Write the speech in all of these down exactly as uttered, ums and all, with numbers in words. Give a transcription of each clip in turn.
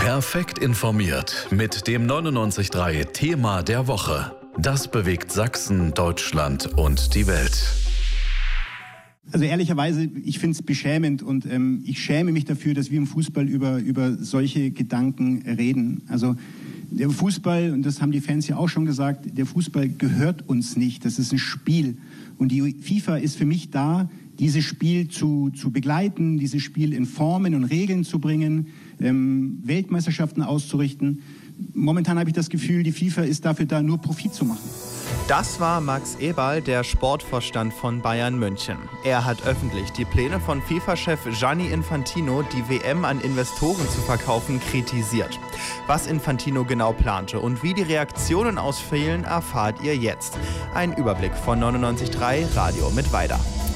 Perfekt informiert mit dem neunundneunzig Komma drei Thema der Woche. Das bewegt Sachsen, Deutschland und die Welt. Also ehrlicherweise, ich finde es beschämend und ähm, ich schäme mich dafür, dass wir im Fußball über, über solche Gedanken reden. Also der Fußball, und das haben die Fans ja auch schon gesagt, der Fußball gehört uns nicht. Das ist ein Spiel. Und die FIFA ist für mich da, dieses Spiel zu, zu begleiten, dieses Spiel in Formen und Regeln zu bringen, ähm, Weltmeisterschaften auszurichten. Momentan habe ich das Gefühl, die FIFA ist dafür da, nur Profit zu machen. Das war Max Eberl, der Sportvorstand von Bayern München. Er hat öffentlich die Pläne von FIFA-Chef Gianni Infantino, die W M an Investoren zu verkaufen, kritisiert. Was Infantino genau plante und wie die Reaktionen ausfielen, erfahrt ihr jetzt. Ein Überblick von neunundneunzig Komma drei Radio mit Weider.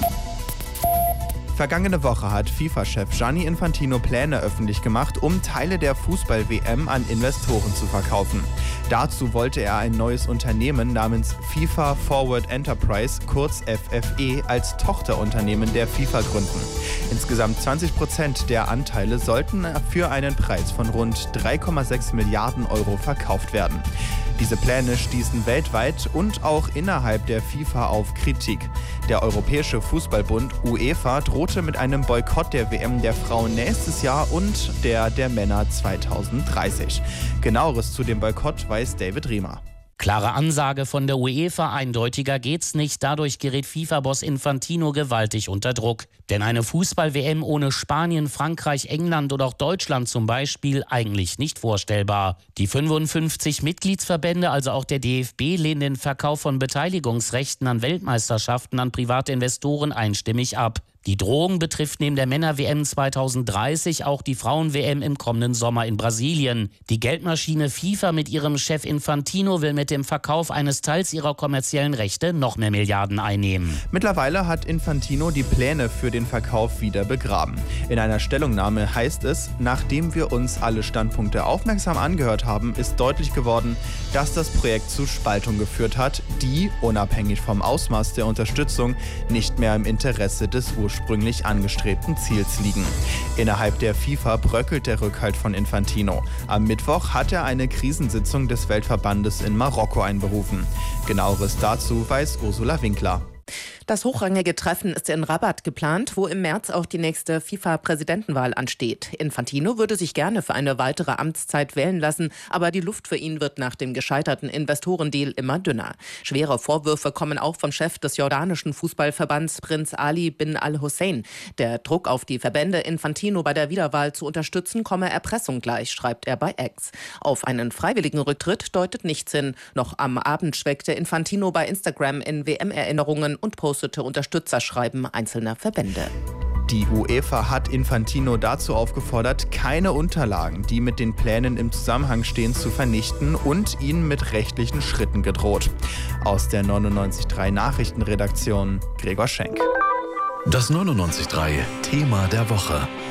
Vergangene Woche hat FIFA-Chef Gianni Infantino Pläne öffentlich gemacht, um Teile der Fußball-W M an Investoren zu verkaufen. Dazu wollte er ein neues Unternehmen namens FIFA Forward Enterprise, kurz F F E, als Tochterunternehmen der FIFA gründen. Insgesamt zwanzig Prozent der Anteile sollten für einen Preis von rund drei Komma sechs Milliarden Euro verkauft werden. Diese Pläne stießen weltweit und auch innerhalb der FIFA auf Kritik. Der Europäische Fußballbund UEFA drohte mit einem Boykott der W M der Frauen nächstes Jahr und der der Männer zweitausenddreißig. Genaueres zu dem Boykott weiß David Riemer. Klare Ansage von der UEFA, eindeutiger geht's nicht. Dadurch gerät FIFA-Boss Infantino gewaltig unter Druck. Denn eine Fußball-W M ohne Spanien, Frankreich, England oder auch Deutschland zum Beispiel eigentlich nicht vorstellbar. Die fünfundfünfzig Mitgliedsverbände, also auch der D F B, lehnen den Verkauf von Beteiligungsrechten an Weltmeisterschaften an private Investoren einstimmig ab. Die Drohung betrifft neben der Männer-W M zweitausenddreißig auch die Frauen-W M im kommenden Sommer in Brasilien. Die Geldmaschine FIFA mit ihrem Chef Infantino will mit dem Verkauf eines Teils ihrer kommerziellen Rechte noch mehr Milliarden einnehmen. Mittlerweile hat Infantino die Pläne für den Verkauf wieder begraben. In einer Stellungnahme heißt es, nachdem wir uns alle Standpunkte aufmerksam angehört haben, ist deutlich geworden, dass das Projekt zu Spaltung geführt hat, die, unabhängig vom Ausmaß der Unterstützung, nicht mehr im Interesse des ursprünglich ursprünglich angestrebten Ziels liegen. Innerhalb der FIFA bröckelt der Rückhalt von Infantino. Am Mittwoch hat er eine Krisensitzung des Weltverbandes in Marokko einberufen. Genaueres dazu weiß Ursula Winkler. Das hochrangige Treffen ist in Rabat geplant, wo im März auch die nächste FIFA-Präsidentenwahl ansteht. Infantino würde sich gerne für eine weitere Amtszeit wählen lassen, aber die Luft für ihn wird nach dem gescheiterten Investorendeal immer dünner. Schwere Vorwürfe kommen auch vom Chef des jordanischen Fußballverbands Prinz Ali bin al-Hussein. Der Druck auf die Verbände, Infantino bei der Wiederwahl zu unterstützen, komme Erpressung gleich, schreibt er bei X. Auf einen freiwilligen Rücktritt deutet nichts hin. Noch am Abend schwelgte Infantino bei Instagram in W M-Erinnerungen und postete Unterstützerschreiben einzelner Verbände. Die UEFA hat Infantino dazu aufgefordert, keine Unterlagen, die mit den Plänen im Zusammenhang stehen, zu vernichten und ihn mit rechtlichen Schritten gedroht. Aus der neunundneunzig Komma drei Nachrichtenredaktion Gregor Schenk. Das neunundneunzig Komma drei Thema der Woche.